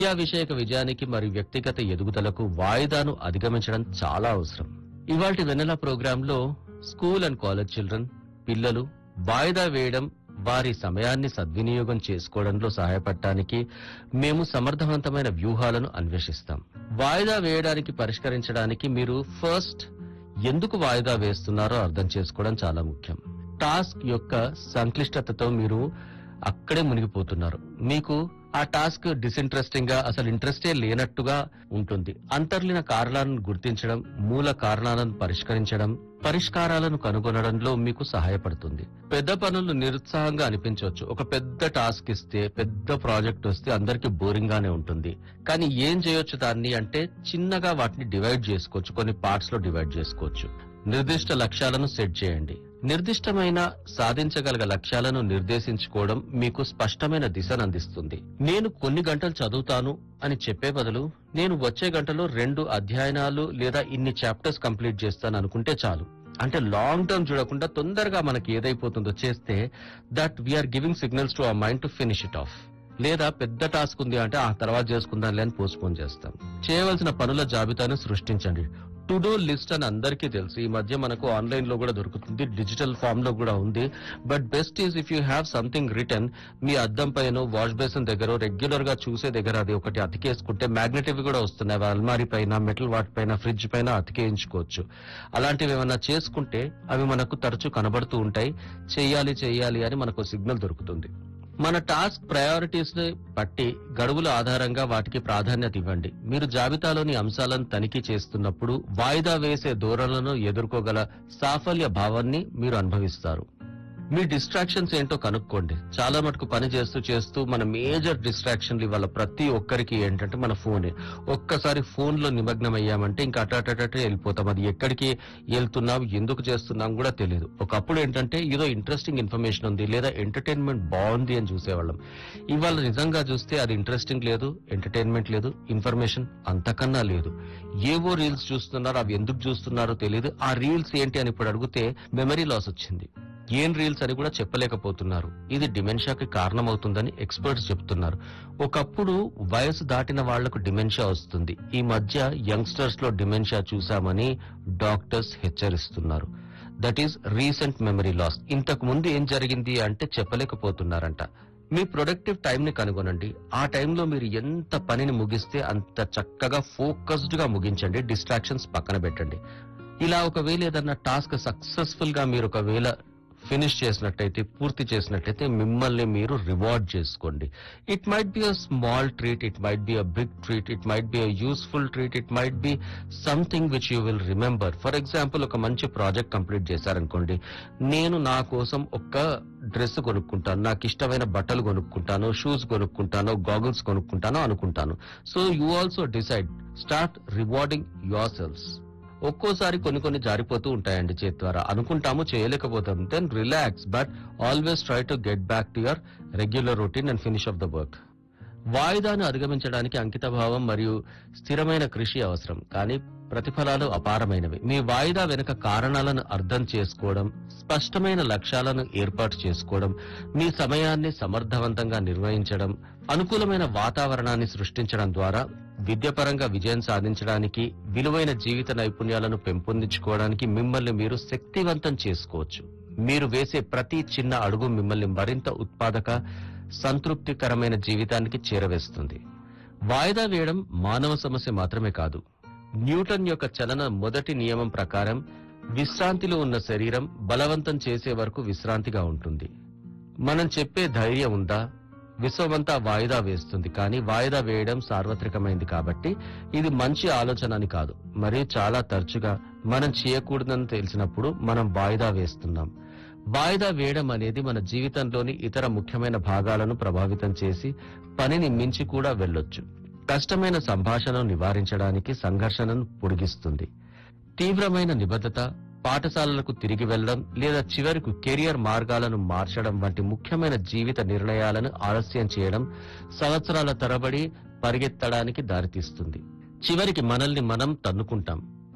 విషయక విజయానికి మరియు వ్యక్తిగత ఎదుగుదలకు వాయిదాను అధిగమించడం చాలా అవసరం. ఇవాల్టి వెన్నెల ప్రోగ్రాంలో స్కూల్ అండ్ కాలేజ్ చిల్డ్రన్ పిల్లలు వాయిదా వేయడం వారి సమయాన్ని సద్వినియోగం చేసుకోవడంలో సహాయపడటానికి మేము సమర్థవంతమైన వ్యూహాలను అన్వేషిస్తాం. వాయిదా వేయడానికి పరిష్కరించడానికి మీరు ఫస్ట్ ఎందుకు వాయిదా వేస్తున్నారో అర్థం చేసుకోవడం చాలా ముఖ్యం. టాస్క్ యొక్క సంక్లిష్టతతో మీరు అక్కడే మునిగిపోతున్నారు. మీకు ఆ టాస్క్ డిసింట్రెస్టింగ్ గా అసలు ఇంట్రెస్టే లేనట్టుగా ఉంటుంది. అంతర్లీన కారణాలను గుర్తించడం, మూల కారణాలను పరిష్కరించడం, పరిష్కారాలను కనుగొనడంలో మీకు సహాయపడుతుంది. పెద్ద పనులు నిరుత్సాహంగా అనిపించవచ్చు. ఒక పెద్ద టాస్క్ ఇస్తే, పెద్ద ప్రాజెక్ట్ వస్తే అందరికీ బోరింగ్ గానే ఉంటుంది. కానీ ఏం చేయొచ్చు దాన్ని అంటే చిన్నగా వాటిని డివైడ్ చేసుకోవచ్చు, కొన్ని పార్ట్స్ లో డివైడ్ చేసుకోవచ్చు. నిర్దిష్ట లక్ష్యాలను సెట్ చేయండి. నిర్దిష్టమైన సాధించగల లక్ష్యాలను నిర్దేశించుకోవడం మీకు స్పష్టమైన దిశను అందిస్తుంది. నేను కొన్ని గంటలు చదువుతాను అని చెప్పే బదులు నేను వచ్చే గంటలో 2 అధ్యయనాలు లేదా ఇన్ని చాప్టర్స్ కంప్లీట్ చేస్తాను అనుకుంటే చాలు. అంటే లాంగ్ టర్మ్ చూడకుండా తొందరగా మనకి ఏదైపోతుందో చేస్తే that we are giving signals to our mind to finish it of. లేదా పెద్ద టాస్క్ ఉంది అంటే ఆ తర్వాత చేసుకుందాం అని పోస్ట్పోన్ చేస్తాం. చేయవలసిన పనుల జాబితాను సృష్టించండి. టు డూ లిస్ట్ అని అందరికీ తెలుసు. ఈ మధ్య మనకు ఆన్లైన్ లో కూడా దొరుకుతుంది, డిజిటల్ ఫామ్ లో కూడా ఉంది. But best is if you have something return. మీ అద్దం పైన, వాష్ బేసిన్ దగ్గర, రెగ్యులర్ గా చూసే దగ్గర అది ఒకటి అతికేసుకుంటే మ్యాగ్నెటివ్ కూడా వస్తున్నాయి. అల్మారీ పైన, మెటల్ వాటి పైన, ఫ్రిడ్జ్ పైన అతికేయించుకోవచ్చు. అలాంటివి ఏమన్నా చేసుకుంటే అవి మనకు తరచూ కనబడుతూ ఉంటాయి. చెయ్యాలి అని మనకు సిగ్నల్ దొరుకుతుంది. మన టాస్క్ ప్రయారిటీస్ ని బట్టి గడువుల ఆధారంగా వాటికి ప్రాధాన్యత ఇవ్వండి. మీరు జాబితాలోని అంశాలను తనిఖీ చేస్తున్నప్పుడు వాయిదా వేసే ధోరణులను ఎదుర్కోగల సాఫల్య భావాన్ని మీరు అనుభవిస్తారు. మీ డిస్ట్రాక్షన్స్ ఏంటో కనుక్కోండి. చాలా మటుకు పని చేస్తూ మన మేజర్ డిస్ట్రాక్షన్లు ఇవాళ ప్రతి ఒక్కరికి ఏంటంటే మన ఫోనే. ఒక్కసారి ఫోన్ లో నిమగ్నం అయ్యామంటే ఇంకా అటటే వెళ్ళిపోతాం. అది ఎక్కడికి వెళ్తున్నాం, ఎందుకు చేస్తున్నాం కూడా తెలియదు. ఒకప్పుడు ఏంటంటే ఏదో ఇంట్రెస్టింగ్ ఇన్ఫర్మేషన్ ఉంది లేదా ఎంటర్టైన్మెంట్ బాగుంది అని చూసేవాళ్ళం. ఇవాళ నిజంగా చూస్తే అది ఇంట్రెస్టింగ్ లేదు, ఎంటర్టైన్మెంట్ లేదు, ఇన్ఫర్మేషన్ అంతకన్నా లేదు. ఏవో రీల్స్ చూస్తున్నారు, అవి ఎందుకు చూస్తున్నారో తెలియదు. ఆ రీల్స్ ఏంటి అని ఇప్పుడు అడిగితే మెమరీ లాస్ వచ్చింది. ఏం రీల్స్ అని కూడా చెప్పలేకపోతున్నారు. ఇది డిమెన్షియాకి కారణమవుతుందని ఎక్స్పర్ట్స్ చెప్తున్నారు. ఒకప్పుడు వయసు దాటిన వాళ్లకు డిమెన్షియా వస్తుంది. ఈ మధ్య యంగ్స్టర్స్ లో డిమెన్షియా చూశామని డాక్టర్స్ హెచ్చరిస్తున్నారు. That is recent memory loss. ఇంతకు ముందు ఏం జరిగింది అంటే చెప్పలేకపోతున్నారంట. మీ ప్రొడక్టివ్ టైం ని కనుగొనండి. ఆ టైంలో మీరు ఎంత పనిని ముగిస్తే అంత చక్కగా ఫోకస్డ్ గా ముగించండి. డిస్ట్రాక్షన్స్ పక్కన పెట్టండి. ఇలా ఒకవేళ ఏదన్నా టాస్క్ సక్సెస్ఫుల్ గా మీరు ఒకవేళ ఫినిష్ చేసినట్టయితే, పూర్తి చేసినట్టయితే మిమ్మల్ని మీరు రివార్డ్ చేసుకోండి. It might be a small treat, it might be a big treat, it might be a useful treat, it might be something which you will remember. For example, ఒక మంచి ప్రాజెక్ట్ కంప్లీట్ చేశారనుకోండి. నేను నా కోసం ఒక dress కొనుక్కుంటాను, నాకు ఇష్టమైన బట్టలు కొనుక్కుంటాను, షూస్ కొనుక్కుంటాను, గాగుల్స్ కొనుక్కుంటాను అనుకుంటాను. So you also decide, start rewarding your shelves. ఒక్కోసారి కొన్ని జారిపోతూ ఉంటాయండి చేతి ద్వారా. అనుకుంటాము, చేయలేకపోతాం. Then relax, but always try to get back to your regular routine and finish off the work. వాయిదాను అధిగమించడానికి అంకితభావం మరియు స్థిరమైన కృషి అవసరం, కానీ ప్రతిఫలాలు అపారమైనవి. మీ వాయిదా వెనుక కారణాలను అర్థం చేసుకోవడం, స్పష్టమైన లక్ష్యాలను ఏర్పాటు చేసుకోవడం, మీ సమయాన్ని సమర్థవంతంగా నిర్వహించడం, అనుకూలమైన వాతావరణాన్ని సృష్టించడం ద్వారా విద్యాపరంగా విజయం సాధించడానికి, విలువైన జీవిత నైపుణ్యాలను పెంపొందించుకోవడానికి మిమ్మల్ని మీరు శక్తివంతం చేసుకోవచ్చు. మీరు వేసే ప్రతి చిన్న అడుగు మిమ్మల్ని మరింత ఉత్పాదక, సంతృప్తికరమైన జీవితానికి చేరవేస్తుంది. వాయిదా వేయడం మానవ సమస్య మాత్రమే కాదు. న్యూటన్ యొక్క చలన మొదటి నియమం ప్రకారం విశ్రాంతిలో ఉన్న శరీరం బలవంతం చేసే వరకు విశ్రాంతిగా ఉంటుంది. మనం చెప్పే ధైర్యం ఉందా? విశ్వమంతా వాయిదా వేస్తుంది, కానీ వాయిదా వేయడం సార్వత్రికమైంది కాబట్టి ఇది మంచి ఆలోచన అని కాదు. మరియు చాలా తరచుగా మనం చేయకూడదని తెలిసినప్పుడు మనం వాయిదా వేస్తున్నాం. వాయిదా వేయడం అనేది మన జీవితంలోని ఇతర ముఖ్యమైన భాగాలను ప్రభావితం చేసి పనిని మించి కూడా వెళ్ళొచ్చు. కష్టమైన సంభాషణను నివారించడానికి సంఘర్షణను పొడిగిస్తుంది. తీవ్రమైన నిబద్ధత, పాఠశాలలకు తిరిగి వెళ్లడం లేదా చివరకు కెరియర్ మార్గాలను మార్చడం వంటి ముఖ్యమైన జీవిత నిర్ణయాలను ఆలస్యం చేయడం సంవత్సరాల తరబడి పరిగెత్తడానికి దారితీస్తుంది. చివరికి మనల్ని మనం తన్నుకుంటాం.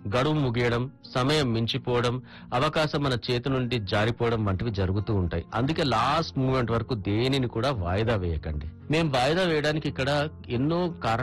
గడువు ముగియడం, సమయం మించిపోవడం, అవకాశం మన చేతి నుండి జారిపోవడం వంటివి జరుగుతూ ఉంటాయి. అందుకే లాస్ట్ మూమెంట్ వరకు దేనిని కూడా వాయిదా వేయకండి. మేము వాయిదా వేయడానికి ఇక్కడ ఎన్నో కారణాలు